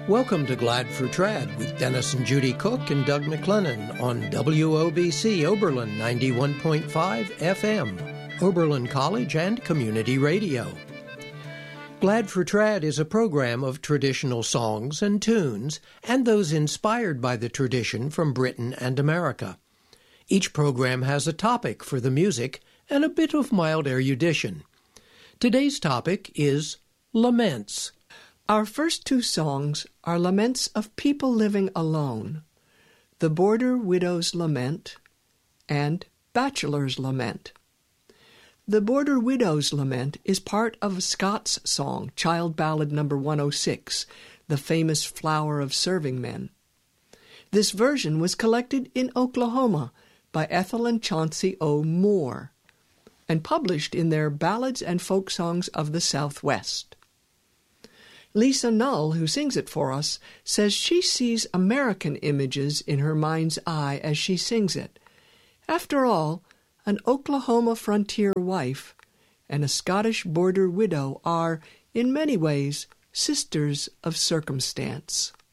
Welcome to Glad for Trad with Dennis and Judy Cook and Doug McLennan on WOBC Oberlin 91.5 FM, Oberlin College and Community Radio. Glad for Trad is a program of traditional songs and tunes and those inspired by the tradition from Britain and America. Each program has a topic for the music and a bit of mild erudition. Today's topic is laments. Our first two songs are laments of people living alone, The Border Widow's Lament and Bachelor's Lament. The Border Widow's Lament is part of Scott's song, Child Ballad No. 106, the famous Flower of Serving Men. This version was collected in Oklahoma by Ethel and Chauncey O. Moore and published in their Ballads and Folk Songs of the Southwest. Lisa Null, who sings it for us, says she sees American images in her mind's eye as she sings it. After all, an Oklahoma frontier wife and a Scottish border widow are, in many ways, sisters of circumstance.